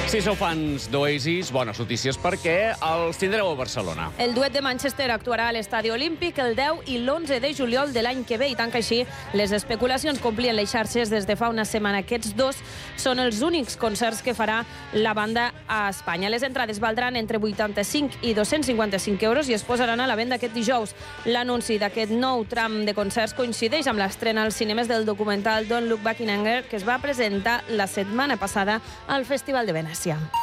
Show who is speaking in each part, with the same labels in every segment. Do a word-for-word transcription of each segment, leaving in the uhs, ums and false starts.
Speaker 1: Si sou fans d'Oasis, bones notícies perquè els tindreu a Barcelona.
Speaker 2: El duet de Manchester actuarà a l'Estadi Olímpic el deu i l'onze de juliol de l'any que ve, i tant que així les especulacions complien les xarxes des de fa una setmana. Aquests dos són els únics concerts que farà la banda a Espanya. Les entrades valdran entre vuitanta-cinc i dos-cents cinquanta-cinc euros i es posaran a la venda aquest dijous. L'anunci d'aquest nou tram de concerts coincideix amb l'estrena als cinemes del documental Don't Look Back in Anger, que es va presentar la setmana passada al Festival de Venècia.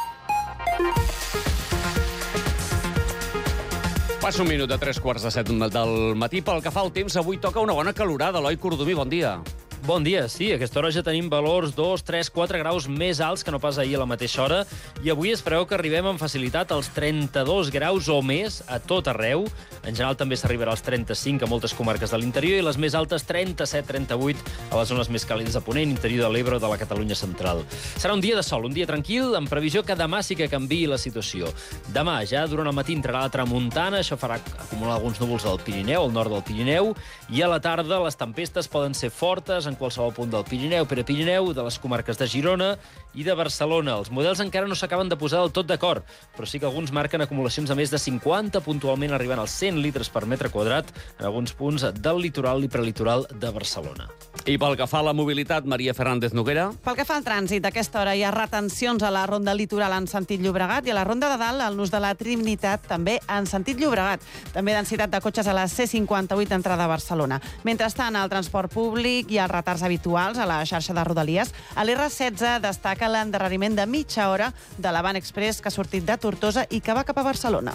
Speaker 1: Passa un minut de tres quarts de set del matí. Pel que fa al temps, avui toca una bona calorada. Eloi Cordomí, bon dia.
Speaker 3: Bon dia, sí, a aquesta hora ja tenim valors dos, tres, quatre graus més alts que no pas ahir a la mateixa hora, i avui es preveu que arribem amb facilitat als trenta-dos graus o més a tot arreu. En general també s'arribarà als trenta-cinc a moltes comarques de l'interior i les més altes trenta-set trenta-vuit a les zones més càlides de Ponent, interior de l'Ebre o de la Catalunya central. Serà un dia de sol, un dia tranquil, amb previsió que demà sí que canviï la situació. Demà, ja durant el matí, entrarà la tramuntana, això farà acumular alguns núvols al Pirineu, al nord del Pirineu, i a la tarda les tempestes poden ser fortes en qualsevol punt del Pirineu, Prepirineu, de les comarques de Girona i de Barcelona. Els models encara no s'acaben de posar del tot d'acord, però sí que alguns marquen acumulacions de més de cinquanta, puntualment arribant als cent litres per metre quadrat en alguns punts del litoral i prelitoral de Barcelona.
Speaker 1: I pel que fa a la mobilitat, Maria Fernández Noguera.
Speaker 4: Pel que fa al trànsit, a aquesta hora hi ha retencions a la ronda litoral en sentit Llobregat i a la ronda de dalt, al nus de la Trinitat, també en sentit Llobregat. També densitat de cotxes a la C cinquanta-vuit entrada a Barcelona. Mentrestant, al transport públic hi ha retards habituals a la xarxa de Rodalies. A l'R setze destaca l'endarreriment de mitja hora de l'Avant Express que ha sortit de Tortosa i que va cap a Barcelona.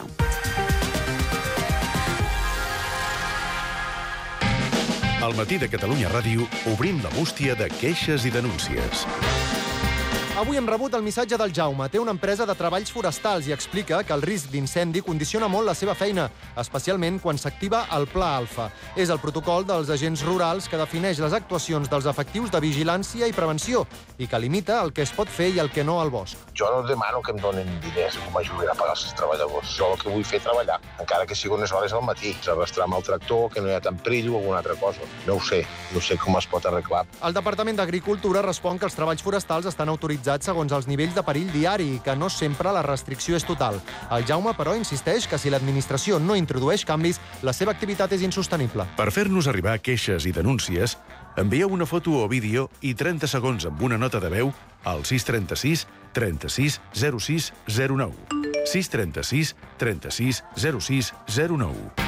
Speaker 5: Al matí de Catalunya Ràdio obrim la bústia de queixes i denúncies.
Speaker 6: Avui hem rebut el missatge del Jaume. Té una empresa de treballs forestals i explica que el risc d'incendi condiciona molt la seva feina, especialment quan s'activa el Pla Alfa. És el protocol dels agents rurals que defineix les actuacions dels efectius de vigilància i prevenció i que limita el que es pot fer i el que no al bosc.
Speaker 7: Jo no demano que em donin diners com a m'ajudin a pagar els treballadors. Jo el que vull fer és treballar, encara que sigui unes hores al matí. Arrastrar amb el tractor, que no hi ha tant perill o alguna altra cosa. No ho sé, no sé com es pot arreglar.
Speaker 6: El Departament d'Agricultura respon que els treballs forestals estan autoritzats segons els nivells de perill diari i que no sempre la restricció és total. El Jaume, però, insisteix que si l'administració no introdueix canvis, la seva activitat és insostenible.
Speaker 5: Per fer-nos arribar queixes i denúncies, envieu una foto o vídeo i trenta segons amb una nota de veu al sis trenta-sis trenta-sis zero sis zero nou. sis trenta-sis trenta-sis zero sis zero nou.